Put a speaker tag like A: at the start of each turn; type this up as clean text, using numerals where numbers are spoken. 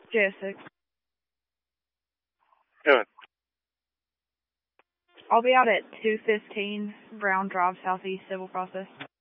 A: JS6.
B: Go ahead.
A: I'll be out at 2:15 Brown Drive, Southeast Civil Process.